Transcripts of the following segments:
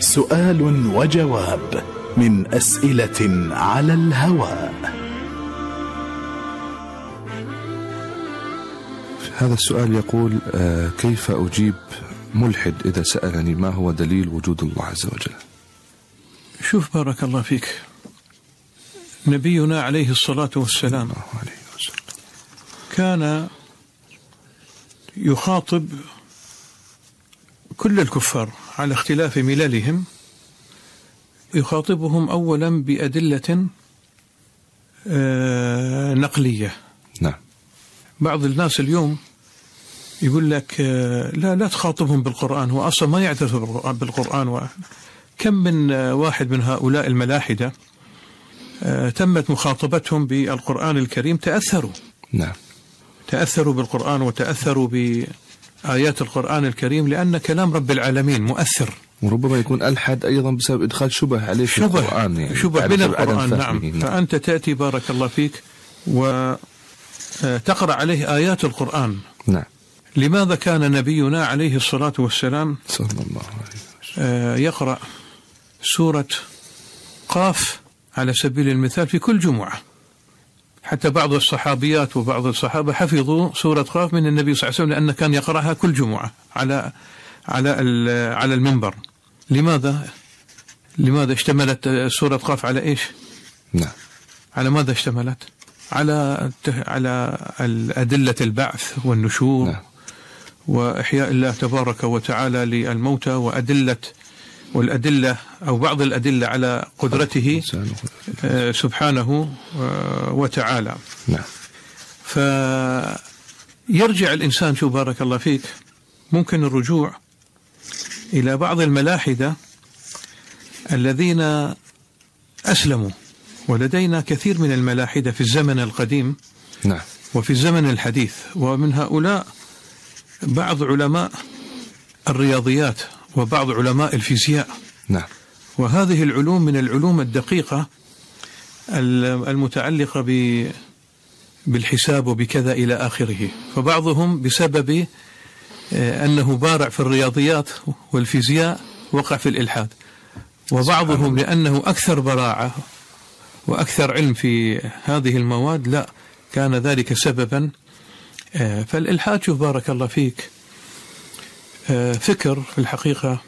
سؤال وجواب من أسئلة على الهواء. هذا السؤال يقول: كيف أجيب ملحد إذا سألني ما هو دليل وجود الله عز وجل؟ شوف بارك الله فيك، نبينا عليه الصلاة والسلام كان يخاطب كل الكفار على اختلاف مللهم، يخاطبهم أولا بأدلة نقلية. نعم. بعض الناس اليوم يقول لك لا تخاطبهم بالقرآن، هو أصلا ما يعترف بالقرآن. كم من واحد من هؤلاء الملاحدة تمت مخاطبتهم بالقرآن الكريم، تأثروا. نعم. تأثروا بالقرآن وتأثروا بآيات القرآن الكريم، لأن كلام رب العالمين مؤثر. وربما يكون ألحد أيضا بسبب إدخال شبه عليه في القرآن، يعني شبه من القرآن. نعم. فأنت تأتي بارك الله فيك وتقرأ عليه آيات القرآن. نعم. لماذا كان نبينا عليه الصلاة والسلام صلى الله عليه وسلم يقرأ سورة قاف على سبيل المثال في كل جمعة؟ حتى بعض الصحابيات وبعض الصحابة حفظوا سورة قاف من النبي صلى الله عليه وسلم، لأنه كان يقرأها كل جمعة على المنبر. لماذا اشتملت سورة قاف على إيش؟ نعم. على ماذا اشتملت؟ على أدلة البعث والنشور. نعم. وإحياء الله تبارك وتعالى للموتى، والأدلة أو بعض الأدلة على قدرته سبحانه وتعالى. نعم. فيرجع الإنسان، شو بارك الله فيك، ممكن الرجوع إلى بعض الملاحدة الذين أسلموا، ولدينا كثير من الملاحدة في الزمن القديم. نعم. وفي الزمن الحديث، ومن هؤلاء بعض علماء الرياضيات وبعض علماء الفيزياء. نعم. وهذه العلوم من العلوم الدقيقة المتعلقة بالحساب وبكذا إلى آخره. فبعضهم بسبب أنه بارع في الرياضيات والفيزياء وقع في الإلحاد، وبعضهم لأنه أكثر براعة وأكثر علم في هذه المواد لا كان ذلك سببا. فالإلحاد، شوف بارك الله فيك، فكر في الحقيقة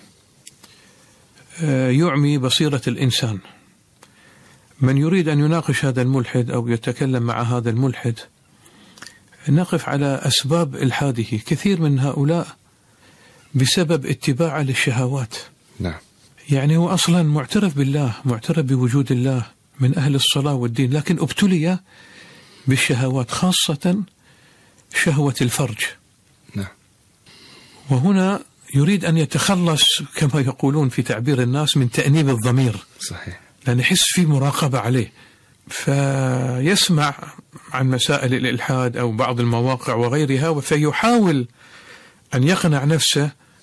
يعمي بصيرة الإنسان. من يريد أن يناقش هذا الملحد أو يتكلم مع هذا الملحد، نقف على أسباب إلحاده. كثير من هؤلاء بسبب اتباعه للشهوات. نعم. يعني هو أصلا معترف بالله، معترف بوجود الله، من أهل الصلاة والدين، لكن ابتلي بالشهوات، خاصة شهوة الفرج. نعم. وهنا يريد أن يتخلص كما يقولون في تعبير الناس من تأنيب الضمير. صحيح. لأن يحس في مراقبة عليه، فيسمع عن مسائل الإلحاد أو بعض المواقع وغيرها، فيحاول أن يقنع نفسه